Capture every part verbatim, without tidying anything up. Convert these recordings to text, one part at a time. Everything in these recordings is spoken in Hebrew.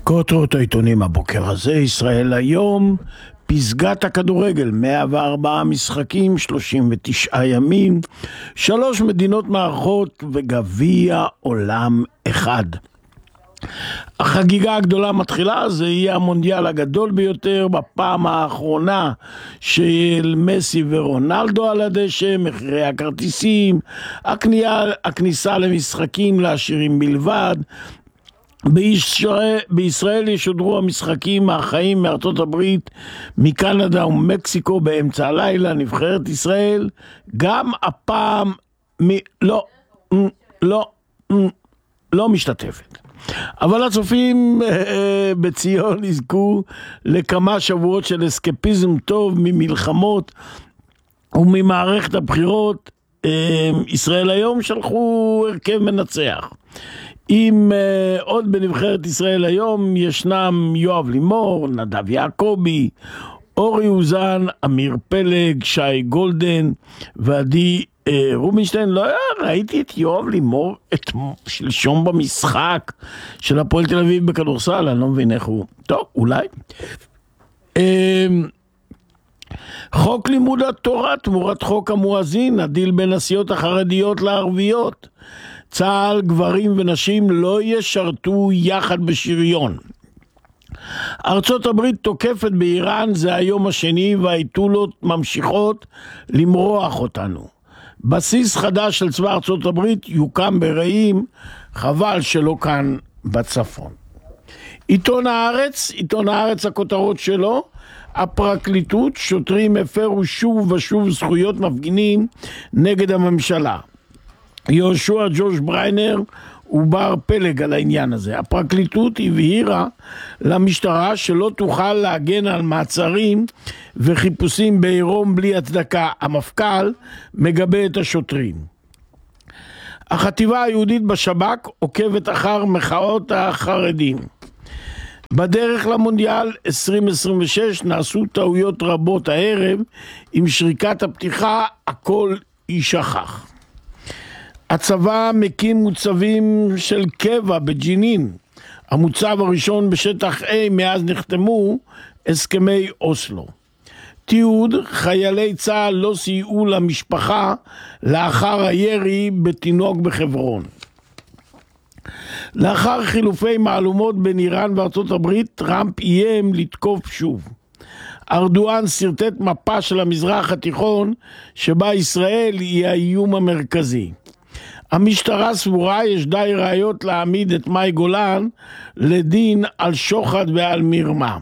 כותרות העיתונים הבוקר הזה, ישראל היום, פסגת הכדורגל, מאה וארבעה משחקים, שלושים ותשעה ימים, שלוש מדינות מארחות וגביע עולם אחד. החגיגה הגדולה מתחילה, זה יהיה המונדיאל הגדול ביותר, בפעם האחרונה של מסי ורונלדו על הדשא, מחירי הכרטיסים, הקנייה, הכניסה למשחקים לעשירים בלבד. בישראל, בישראל ישודרו המשחקים החיים מארצות הברית, מקנדה ומקסיקו באמצע הלילה. נבחרת ישראל גם הפעם מ... לא, לא, לא משתתפת. אבל הצופים אה, בציון יזכו לכמה שבועות של אסקפיזם טוב ממלחמות וממערכת הבחירות. אה, ישראל היום שלחו הרכב מנצח. אם uh, עוד בנבחרת ישראל היום ישנם יואב לימור, נדב יעקבי, אורי אוזן, אמיר פלג, שי גולדן ועדי uh, רובינשטיין. לא ראיתי את יואב לימור את שלשום במשחק של הפועל תל אביב בכדורסל, אני לא מבין איך הוא. טוב, אולי. Uh, חוק לימוד התורה תמורת חוק המואזין, הדיל בין הסיעות החרדיות לערביות. צה"ל, גברים ונשים לא ישרתו יחד בשריון. ארצות הברית תוקפת באיראן, זה היום השני, והאיתולות ממשיכות למרוח אותנו. בסיס חדש של צבא ארצות הברית יוקם ברעים, חבל שלא כאן בצפון. עיתון הארץ, עיתון הארץ הכותרות שלו, הפרקליטות, שוטרים הפרו שוב ושוב זכויות מפגינים נגד הממשלה. יהושע ג'וש בריינר ובר פלג על העניין הזה. הפרקליטות הבהירה למשטרה שלא תוכל להגן על מעצרים וחיפושים בעירום בלי הצדקה. המפכ"ל מגבה את השוטרים. החטיבה היהודית בשב"כ עוקבת אחר מחאות החרדים. בדרך למונדיאל עשרים עשרים ושש נעשו טעויות רבות הערב, עם שריקת הפתיחה הכל יישכח. הצבא מקים מוצבים של קבע בג'נין, המוצב הראשון בשטח A מאז נחתמו הסכמי אוסלו. תיעוד, חיילי צה"ל לא סייעו למשפחה לאחר הירי בתינוק בחברון. לאחר חילופי מעלומות בין איראן וארצות הברית, טראמפ איים לתקוף שוב. ארדואן סרטט מפה של המזרח התיכון שבה ישראל היא האיום המרכזי. המשטרה סבורה יש די ראיות להעמיד את מאי גולן לדין על שוחד ועל מרמה.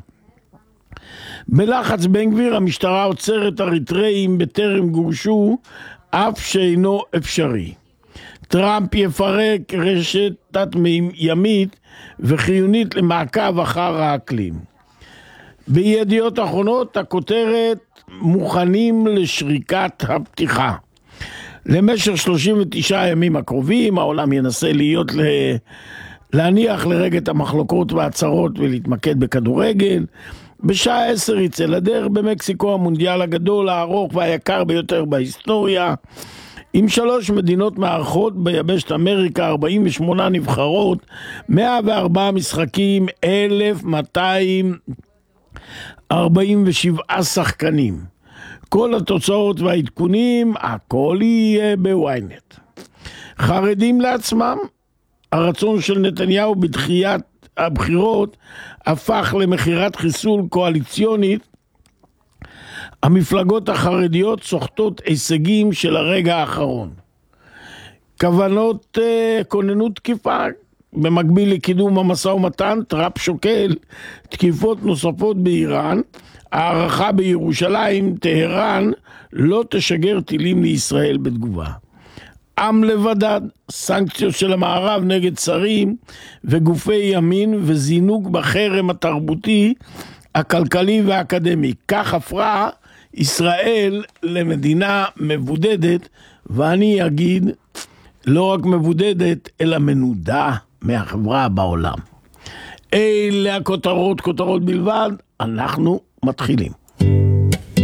בלחץ בן גביר המשטרה עוצרת אריתראים בטרם גורשו, אף שאינו אפשרי. טראמפ יפרק רשת תת-ימית וחיונית למעקב אחר האקלים. בידיעות אחרונות הכותרת מוכנים לשריקת הפתיחה. למשך שלושים ותשעה ימים הקרובים העולם ינסה להיות ל... להניח לרגע את המחלוקות והצרות ולהתמקד בכדורגל. בשעה עשר יצא לדרך במקסיקו המונדיאל הגדול, הארוך והיקר ביותר בהיסטוריה, עם שלוש מדינות מארחות ביבשת אמריקה, ארבעים ושמונה נבחרות, מאה וארבעה משחקים, אלף מאתיים ארבעים ושבעה שחקנים. כל התוצאות והעדכונים, הכל יהיה בוויינט. חרדים לעצמם, הרצון של נתניהו בדחיית הבחירות הפך למחירת חיסול קואליציונית. המפלגות החרדיות סוחטות הישגים של הרגע האחרון. כוונות uh, כוננות תקיפה, במקביל לקידום המשא ומתן, טראמפ שוקל תקיפות נוספות באיראן, הערכה בירושלים, טהרן לא תשגר טילים לישראל בתגובה. עם לבדד, סנקציות של המערב נגד שרים וגופי ימין וזינוק בחרם התרבותי, הכלכלי והאקדמי. כך הפכה ישראל למדינה מבודדת, ואני אגיד לא רק מבודדת אלא מנודה מהחברה בעולם. אלה הכותרות, כותרות בלבד, אנחנו מתחילים.